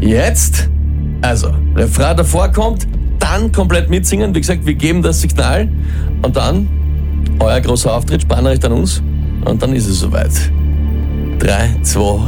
Jetzt, also, Refrain davor kommt, dann komplett mitsingen. Wie gesagt, wir geben das Signal und dann euer großer Auftritt, Spannerrecht an uns und dann ist es soweit. 3, 2,